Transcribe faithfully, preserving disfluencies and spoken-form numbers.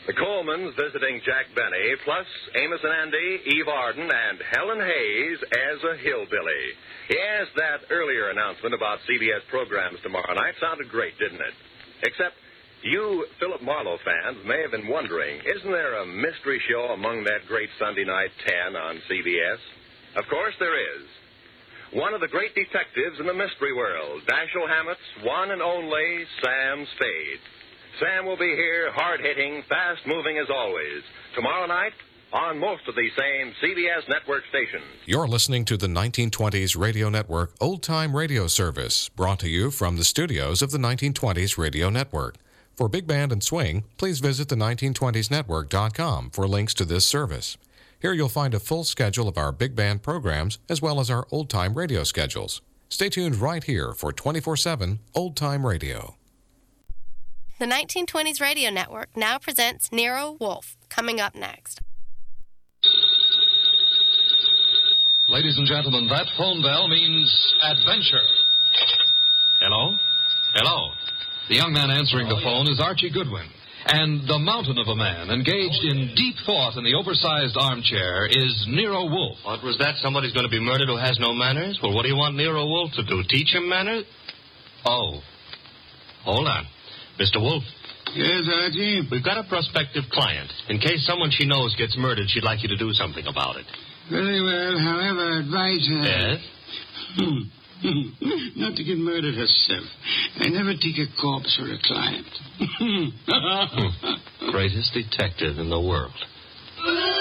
The Colemans visiting Jack Benny, plus Amos and Andy, Eve Arden, and Helen Hayes as a hillbilly. Yes, that earlier announcement about C B S programs tomorrow night sounded great, didn't it? Except you Philip Marlowe fans may have been wondering, isn't there a mystery show among that great Sunday night ten on C B S? Of course there is. One of the great detectives in the mystery world, Dashiell Hammett's one and only Sam Spade. Sam will be here, hard-hitting, fast-moving as always, tomorrow night on most of the same C B S network stations. You're listening to the nineteen twenties Radio Network Old Time Radio Service, brought to you from the studios of the nineteen twenties Radio Network. For Big Band and Swing, please visit the nineteen twenties network dot com for links to this service. Here you'll find a full schedule of our big band programs as well as our old-time radio schedules. Stay tuned right here for twenty-four seven Old Time Radio. The nineteen twenties Radio Network now presents Nero Wolfe, coming up next. Ladies and gentlemen, that phone bell means adventure. Hello? Hello? The young man answering the phone is Archie Goodwin. And the mountain of a man engaged in deep thought in the oversized armchair is Nero Wolfe. What was that? Somebody's going to be murdered who has no manners? Well, what do you want Nero Wolfe to do? Teach him manners? Oh. Hold on. Mister Wolfe. Yes, Archie? We've got a prospective client. In case someone she knows gets murdered, she'd like you to do something about it. Very well. However, advise her... Yes? Not to get murdered herself. I never take a corpse for a client. Greatest detective in the world.